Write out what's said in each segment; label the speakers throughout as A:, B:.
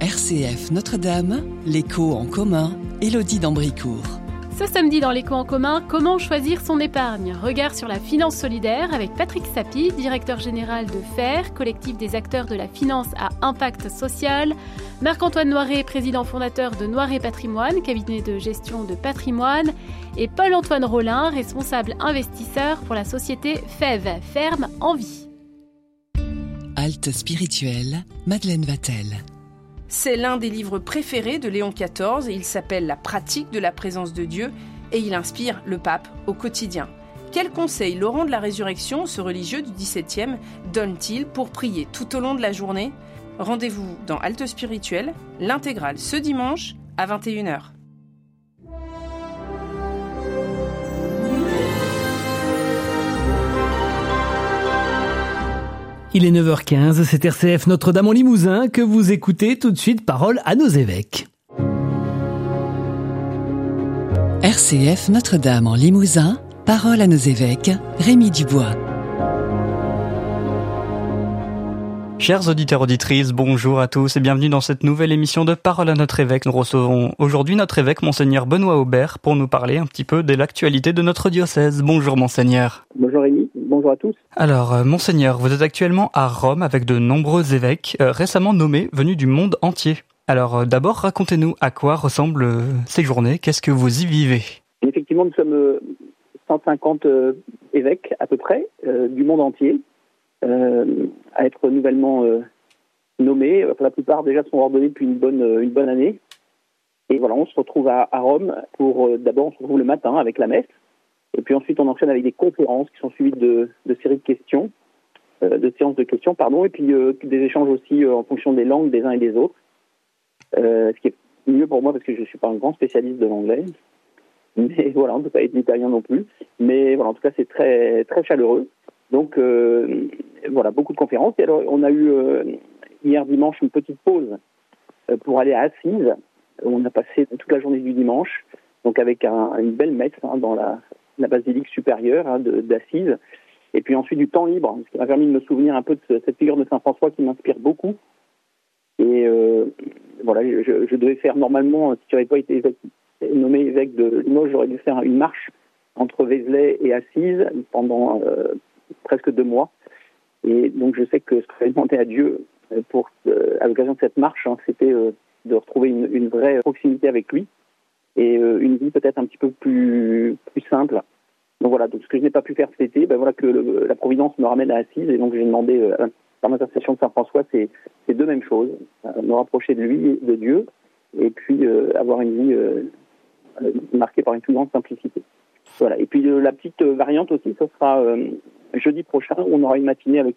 A: RCF Notre-Dame, l'écho en commun, Élodie d'Ambricourt.
B: Ce samedi dans l'écho en commun, comment choisir son épargne ? Regard sur la finance solidaire avec Patrick Sapie, directeur général de FAIR, collectif des acteurs de la finance à impact social, Marc-Antoine Noiret, président fondateur de Noiret Patrimoine, cabinet de gestion de patrimoine, et Paul-Antoine Rollin, responsable investisseur pour la société FEV, Ferme en Vie.
A: Halte spirituelle, Madeleine Vatel.
C: C'est l'un des livres préférés de Léon XIV, il s'appelle « La pratique de la présence de Dieu » et il inspire le pape au quotidien. Quels conseils Laurent de la Résurrection, ce religieux du XVIIe, donne-t-il pour prier tout au long de la journée ? Rendez-vous dans Halte spirituelle, l'intégrale ce dimanche à 21h.
D: Il est 9h15, c'est RCF Notre-Dame en Limousin que vous écoutez tout de suite. Parole à nos évêques.
A: RCF Notre-Dame en Limousin, parole à nos évêques, Rémi Dubois.
E: Chers auditeurs, auditrices, bonjour à tous et bienvenue dans cette nouvelle émission de Parole à notre évêque. Nous recevons aujourd'hui notre évêque, Monseigneur Benoît Aubert, pour nous parler un petit peu de l'actualité de notre diocèse. Bonjour Monseigneur.
F: Bonjour Rémi, bonjour à tous.
E: Alors Monseigneur, vous êtes actuellement à Rome avec de nombreux évêques récemment nommés venus du monde entier. Alors d'abord, racontez-nous à quoi ressemblent ces journées, qu'est-ce que vous y vivez ?
F: Effectivement, nous sommes 150 évêques à peu près du monde entier. À être nouvellement nommés. La plupart déjà sont ordonnés depuis une bonne année. Et voilà, on se retrouve à Rome pour d'abord on se retrouve le matin avec la messe. Et puis ensuite on enchaîne avec des conférences qui sont suivies de séries de questions, de séances de questions, et puis des échanges aussi en fonction des langues des uns et des autres. Ce qui est mieux pour moi parce que je ne suis pas un grand spécialiste de l'anglais. Mais voilà, on ne peut pas être italien non plus. Mais voilà, en tout cas c'est très, très chaleureux. Donc voilà, beaucoup de conférences. Et alors, on a eu hier dimanche une petite pause pour aller à Assise. On a passé toute la journée du dimanche, donc avec une belle messe dans la basilique supérieure d'Assise. Et puis ensuite du temps libre, ce qui m'a permis de me souvenir un peu de cette figure de Saint François qui m'inspire beaucoup. Et voilà, je devais faire normalement, si je n'avais pas été nommé évêque de Limoges, j'aurais dû faire une marche entre Vézelay et Assise pendant presque 2 mois. Et donc je sais que ce que j'avais demandé à Dieu à l'occasion de cette marche, c'était de retrouver une vraie proximité avec lui et une vie peut-être un petit peu plus simple. Donc voilà, donc ce que je n'ai pas pu faire cet été, voilà que la Providence me ramène à Assise et donc j'ai demandé par l'intercession de Saint François ces 2 mêmes choses, me rapprocher de lui, de Dieu, et puis avoir une vie marquée par une plus grande simplicité. Voilà. Et puis la petite variante aussi, ce sera jeudi prochain, où on aura une matinée avec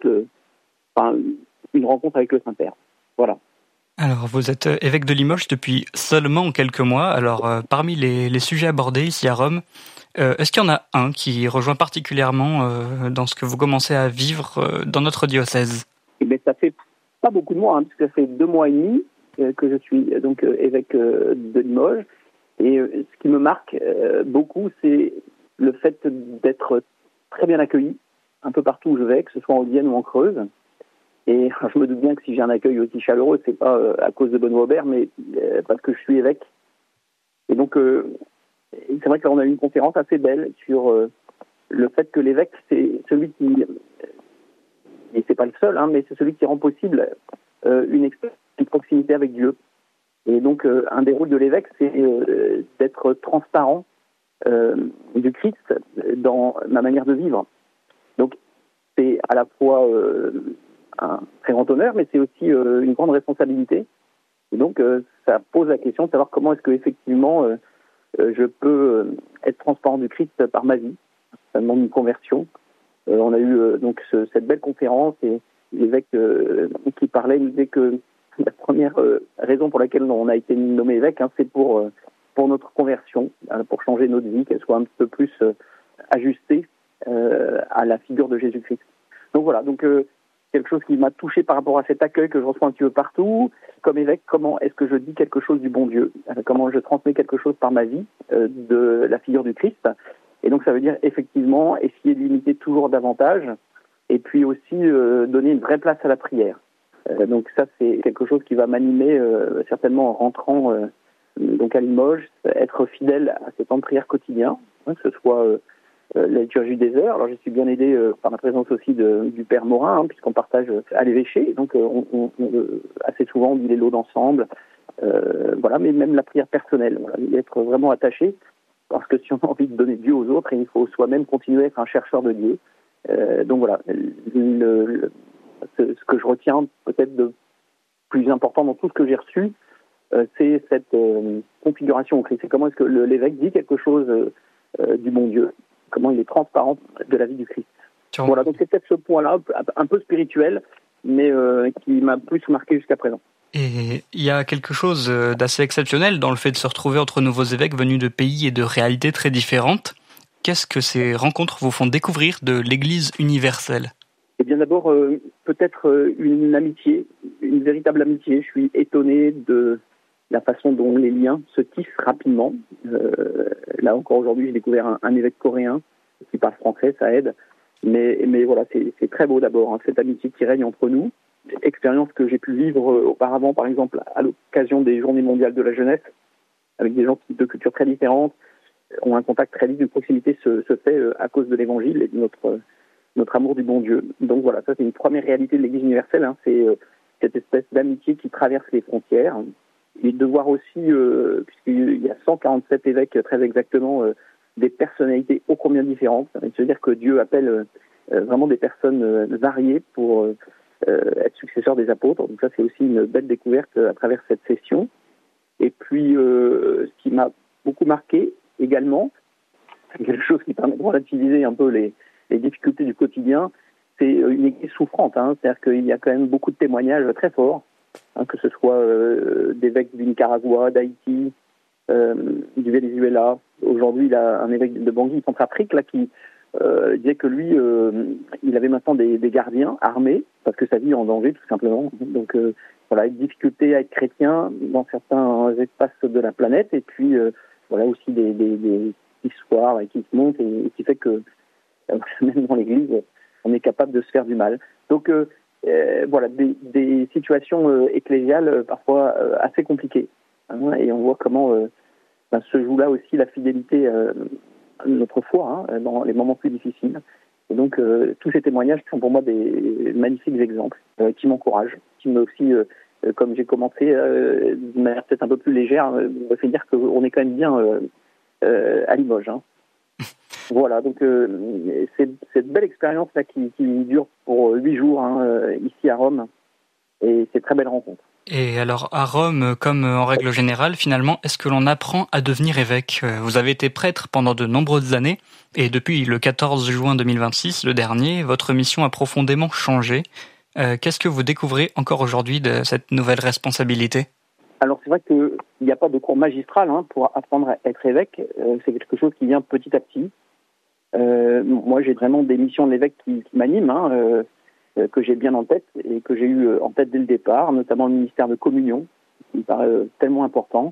F: une rencontre avec le Saint-Père. Voilà.
E: Alors vous êtes évêque de Limoges depuis seulement quelques mois. Alors parmi les sujets abordés ici à Rome, est-ce qu'il y en a un qui rejoint particulièrement dans ce que vous commencez à vivre dans notre diocèse ?
F: Eh bien, ça fait pas beaucoup de mois, puisque ça fait 2 mois et demi que je suis donc évêque de Limoges. Et ce qui me marque beaucoup, c'est le fait d'être très bien accueilli un peu partout où je vais, que ce soit en Vienne ou en Creuse. Et je me doute bien que si j'ai un accueil aussi chaleureux, c'est pas à cause de Benoît Aubert, mais parce que je suis évêque. Et donc, c'est vrai que là, on a eu une conférence assez belle sur le fait que l'évêque, c'est celui qui, et c'est pas le seul, mais c'est celui qui rend possible une proximité avec Dieu. Et donc, un des rôles de l'évêque, c'est d'être transparent du Christ dans ma manière de vivre. Donc, c'est à la fois un très grand honneur, mais c'est aussi une grande responsabilité. Et donc, ça pose la question de savoir comment est-ce que effectivement je peux être transparent du Christ par ma vie. Ça demande une conversion. On a eu donc cette belle conférence et l'évêque qui parlait nous disait que la première raison pour laquelle on a été nommé évêque, c'est pour notre conversion, pour changer notre vie, qu'elle soit un peu plus ajustée à la figure de Jésus-Christ. Donc voilà, quelque chose qui m'a touché par rapport à cet accueil que je reçois un petit peu partout. Comme évêque, comment est-ce que je dis quelque chose du bon Dieu ? Comment je transmets quelque chose par ma vie de la figure du Christ ? Et donc ça veut dire effectivement essayer de l'imiter toujours davantage et puis aussi donner une vraie place à la prière. Donc ça, c'est quelque chose qui va m'animer certainement en rentrant donc à Limoges, être fidèle à ces temps de prière quotidiens, que ce soit la liturgie des heures. Alors je suis bien aidé par la présence aussi du Père Morin, puisqu'on partage à l'évêché, donc on assez souvent on dit les laudes ensemble, mais même la prière personnelle, être vraiment attaché, parce que si on a envie de donner Dieu aux autres, il faut soi-même continuer à être un chercheur de Dieu. Donc voilà, ce que je retiens peut-être de plus important dans tout ce que j'ai reçu, c'est cette configuration au Christ. C'est comment est-ce que l'évêque dit quelque chose du bon Dieu, comment il est transparent de la vie du Christ. Voilà, donc c'est peut-être ce point-là, un peu spirituel, mais qui m'a plus marqué jusqu'à présent.
E: Et il y a quelque chose d'assez exceptionnel dans le fait de se retrouver entre nouveaux évêques venus de pays et de réalités très différentes. Qu'est-ce que ces rencontres vous font découvrir de l'Église universelle ?
F: Eh bien d'abord, peut-être une amitié, une véritable amitié. Je suis étonné de la façon dont les liens se tissent rapidement. Là encore aujourd'hui, j'ai découvert un évêque coréen qui parle français, ça aide. Mais voilà, c'est très beau d'abord, cette amitié qui règne entre nous. Expérience que j'ai pu vivre auparavant, par exemple, à l'occasion des Journées mondiales de la jeunesse, avec des gens de cultures très différentes, ont un contact très vite, une proximité se fait à cause de l'Évangile et de notre amour du bon Dieu. Donc voilà, ça c'est une première réalité de l'Église universelle, c'est cette espèce d'amitié qui traverse les frontières. Et de voir aussi, puisqu'il y a 147 évêques très exactement, des personnalités ô combien différentes, c'est-à-dire que Dieu appelle vraiment des personnes variées pour être successeur des apôtres. Donc ça, c'est aussi une belle découverte à travers cette session. Et puis, ce qui m'a beaucoup marqué également, c'est quelque chose qui permet de relativiser un peu les difficultés du quotidien, c'est une église souffrante. C'est-à-dire qu'il y a quand même beaucoup de témoignages très forts, que ce soit d'évêques du Nicaragua, d'Haïti, du Venezuela. Aujourd'hui, il a un évêque de Bangui, Centrafrique, là, qui disait que lui, il avait maintenant des gardiens armés, parce que sa vie est en danger, tout simplement. Donc, une difficulté à être chrétien dans certains espaces de la planète, et puis, aussi des histoires qui se montent, et qui fait que, même dans l'Église, on est capable de se faire du mal. Donc, des situations ecclésiales parfois assez compliquées. Et on voit comment se joue là aussi la fidélité de notre foi dans les moments plus difficiles. Et donc, tous ces témoignages sont pour moi des magnifiques exemples qui m'encouragent, qui me aussi, comme j'ai commencé d'une manière peut-être un peu plus légère, me fait dire qu'on est quand même bien à Limoges. Voilà, donc c'est cette belle expérience-là qui dure pour 8 jours ici à Rome, et c'est très belle rencontre.
E: Et alors, à Rome, comme en règle générale, finalement, est-ce que l'on apprend à devenir évêque ? Vous avez été prêtre pendant de nombreuses années, et depuis le 14 juin 2026, le dernier, votre mission a profondément changé. Qu'est-ce que vous découvrez encore aujourd'hui de cette nouvelle responsabilité ?
F: Alors, c'est vrai qu'il n'y a pas de cours magistral pour apprendre à être évêque. C'est quelque chose qui vient petit à petit. Moi, j'ai vraiment des missions de l'évêque qui m'animent, que j'ai bien en tête et que j'ai eu en tête dès le départ, notamment le ministère de communion, qui me paraît tellement important.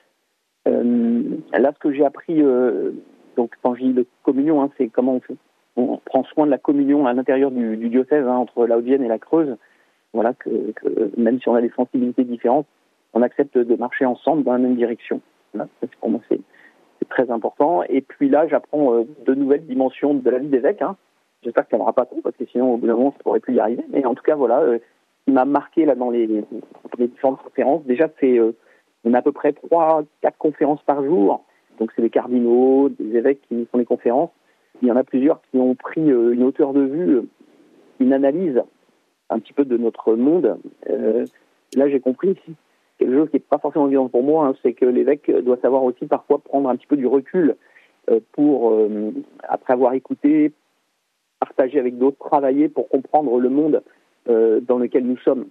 F: Là, ce que j'ai appris, donc quand je dis de communion, c'est comment on prend soin de la communion à l'intérieur du diocèse, entre la Haute-Vienne et la Creuse. Voilà, que même si on a des sensibilités différentes, on accepte de marcher ensemble dans la même direction. Voilà, pour moi, c'est très important. Et puis là, j'apprends de nouvelles dimensions de la vie d'évêque. J'espère que ça ne m'aura pas trop, parce que sinon, au bout d'un moment, je ne pourrais plus y arriver. Mais en tout cas, voilà, ce qui m'a marqué là dans les différentes conférences, déjà, on a à peu près 3-4 conférences par jour. Donc, c'est des cardinaux, des évêques qui nous font des conférences. Il y en a plusieurs qui ont pris une hauteur de vue, une analyse un petit peu de notre monde. Là, j'ai compris quelque chose qui n'est pas forcément évident pour moi, c'est que l'évêque doit savoir aussi parfois prendre un petit peu du recul pour, après avoir écouté, partager avec d'autres, travailler pour comprendre le monde dans lequel nous sommes.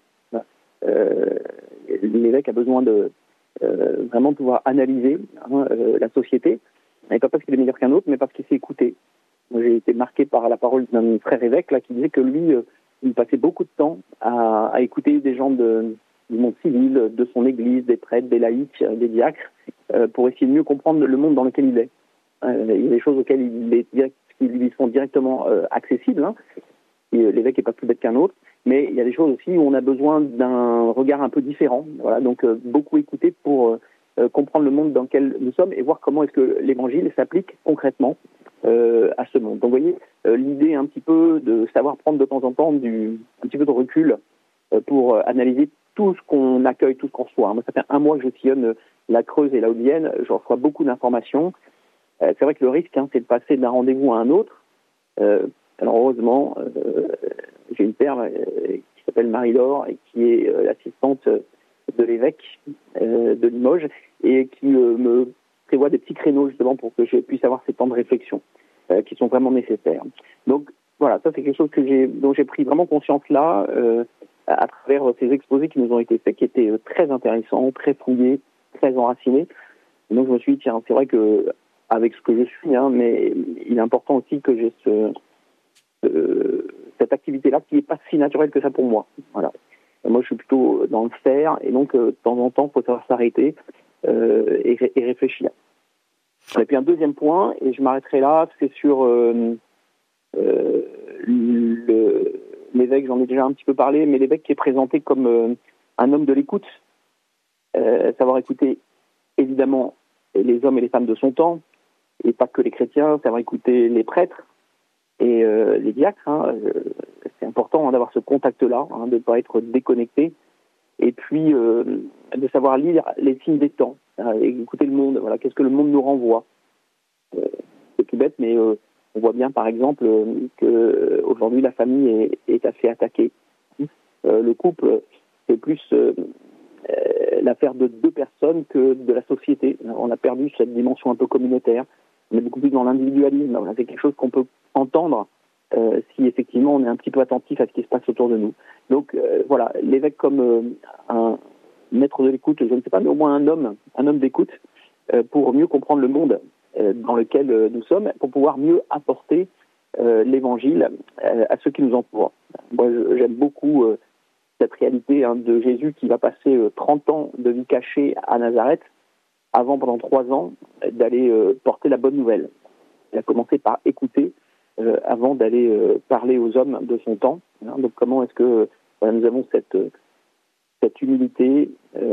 F: L'évêque a besoin de vraiment pouvoir analyser la société, et pas parce qu'il est meilleur qu'un autre, mais parce qu'il sait écouter. Moi, j'ai été marqué par la parole d'un frère évêque là, qui disait que lui, il passait beaucoup de temps à écouter des gens du monde civil, de son église, des prêtres, des laïcs, des diacres, pour essayer de mieux comprendre le monde dans lequel il est. Il y a des choses auxquelles qui lui sont directement accessibles, l'évêque n'est pas plus bête qu'un autre, mais il y a des choses aussi où on a besoin d'un regard un peu différent. Voilà, donc beaucoup écouter pour comprendre le monde dans lequel nous sommes et voir comment est-ce que l'évangile s'applique concrètement à ce monde. Donc vous voyez, l'idée un petit peu de savoir prendre de temps en temps un petit peu de recul pour analyser tout ce qu'on accueille, tout ce qu'on reçoit. Moi, ça fait 1 mois que je sillonne la Creuse et la Haute-Vienne, je reçois beaucoup d'informations. C'est vrai que le risque, c'est de passer d'un rendez-vous à un autre. Alors heureusement, j'ai une perle qui s'appelle Marie-Laure et qui est l'assistante de l'évêque de Limoges et qui me prévoit des petits créneaux justement pour que je puisse avoir ces temps de réflexion qui sont vraiment nécessaires. Donc voilà, ça c'est quelque chose dont j'ai pris vraiment conscience là à travers ces exposés qui nous ont été faits, qui étaient très intéressants, très fouillés, très enracinés. Et donc je me suis dit, tiens, c'est vrai que avec ce que je suis, mais il est important aussi que j'ai cette activité-là qui n'est pas si naturelle que ça pour moi. Voilà. Moi, je suis plutôt dans le faire, et donc de temps en temps, il faut savoir s'arrêter et réfléchir. Et puis un deuxième point, et je m'arrêterai là, c'est sur l'évêque, j'en ai déjà un petit peu parlé, mais l'évêque qui est présenté comme un homme de l'écoute, savoir écouter évidemment les hommes et les femmes de son temps, et pas que les chrétiens, savoir écouter les prêtres et les diacres. C'est important d'avoir ce contact-là, de ne pas être déconnecté, et puis de savoir lire les signes des temps, écouter le monde. Voilà, qu'est-ce que le monde nous renvoie. C'est tout bête, mais on voit bien, par exemple, qu'aujourd'hui, la famille est assez attaquée. Le couple, c'est plus l'affaire de 2 personnes que de la société. On a perdu cette dimension un peu communautaire. On est beaucoup plus dans l'individualisme. Voilà, c'est quelque chose qu'on peut entendre si effectivement on est un petit peu attentif à ce qui se passe autour de nous. Donc voilà, l'évêque comme un maître de l'écoute, je ne sais pas, mais au moins un homme d'écoute, pour mieux comprendre le monde dans lequel nous sommes, pour pouvoir mieux apporter l'évangile à ceux qui nous entourent. Moi, j'aime beaucoup cette réalité de Jésus qui va passer 30 ans de vie cachée à Nazareth, avant, pendant 3 ans, d'aller porter la bonne nouvelle. Il a commencé par écouter avant d'aller parler aux hommes de son temps. Donc comment est-ce que nous avons cette humilité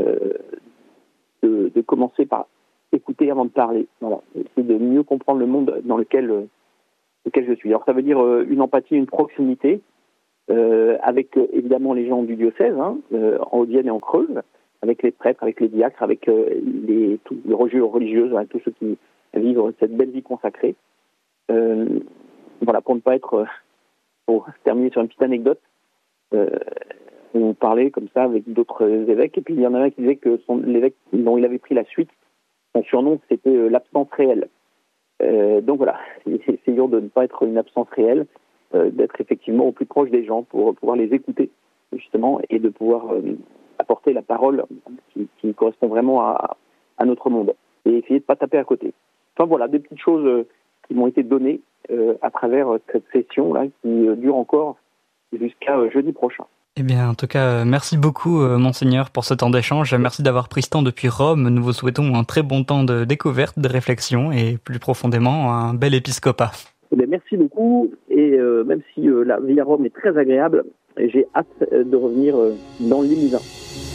F: de commencer par écouter avant de parler. Voilà. C'est de mieux comprendre le monde dans lequel je suis. Alors ça veut dire une empathie, une proximité avec évidemment les gens du diocèse, en Haute-Vienne et en Creuse, avec les prêtres, avec les diacres, avec les religieuses, tous ceux qui vivent cette belle vie consacrée. Voilà, pour ne pas être... pour terminer sur une petite anecdote, on parlait comme ça avec d'autres évêques, et puis il y en a un qui disait que l'évêque dont il avait pris la suite, son surnom, c'était l'absence réelle. Donc voilà, essayons de ne pas être une absence réelle, d'être effectivement au plus proche des gens pour pouvoir les écouter, justement, et de pouvoir apporter la parole qui correspond vraiment à notre monde, et essayer de ne pas taper à côté. Enfin voilà, des petites choses qui m'ont été données à travers cette session-là, qui dure encore jusqu'à jeudi prochain.
E: Eh bien, en tout cas, merci beaucoup, Monseigneur, pour ce temps d'échange. Merci d'avoir pris ce temps depuis Rome. Nous vous souhaitons un très bon temps de découverte, de réflexion et plus profondément, un bel épiscopat.
F: Eh bien, merci beaucoup. Et même si la vie à Rome est très agréable, j'ai hâte de revenir dans le Limousin.